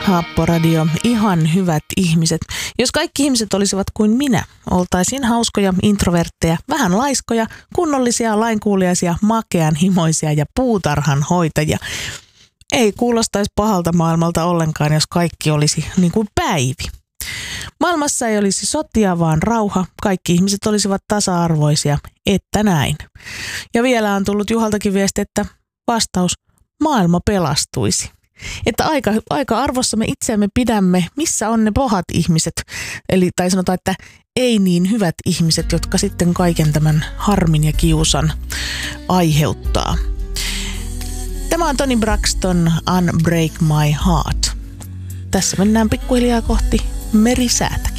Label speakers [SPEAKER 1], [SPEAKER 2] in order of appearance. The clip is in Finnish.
[SPEAKER 1] Haapporadio, ihan hyvät ihmiset. Jos kaikki ihmiset olisivat kuin minä, oltaisiin hauskoja, introvertteja, vähän laiskoja, kunnollisia, lainkuuliaisia, makeanhimoisia ja puutarhan hoitajia. Ei kuulostaisi pahalta maailmalta ollenkaan, jos kaikki olisi niin kuin Päivi. Maailmassa ei olisi sotia, vaan rauha. Kaikki ihmiset olisivat tasa-arvoisia, että näin. Ja vielä on tullut Juhaltakin viesti, että vastaus, maailma pelastuisi. Että aika arvossa me itseämme pidämme, missä on ne pahat ihmiset. Eli tai sanotaan, että ei niin hyvät ihmiset, jotka sitten kaiken tämän harmin ja kiusan aiheuttaa. Tämä on Toni Braxton, Unbreak My Heart. Tässä mennään pikkuhiljaa kohti merisäätä.